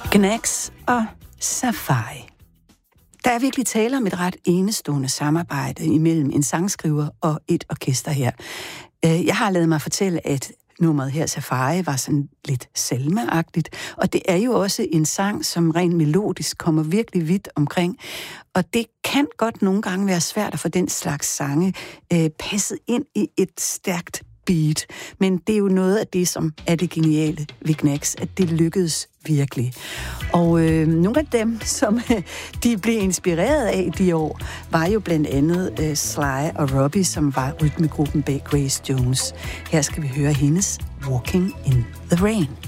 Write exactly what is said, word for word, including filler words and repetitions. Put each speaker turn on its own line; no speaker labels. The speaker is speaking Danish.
Gnags og Safai. Der er virkelig tale om et ret enestående samarbejde imellem en sangskriver og et orkester her. Jeg har ladet mig fortælle, at nummeret her, Safai, var sådan lidt salmeagtigt, og det er jo også en sang, som rent melodisk kommer virkelig vidt omkring, og det kan godt nogle gange være svært at få den slags sange øh, passet ind i et stærkt beat, men det er jo noget af det, som er det geniale ved Gnags, at det lykkedes virkelig. Og øh, nogle af dem, som øh, de blev inspireret af i de år, var jo blandt andet øh, Sly og Robbie, som var rytmegruppen bag Grace Jones. Her skal vi høre hendes Walking in the Rain.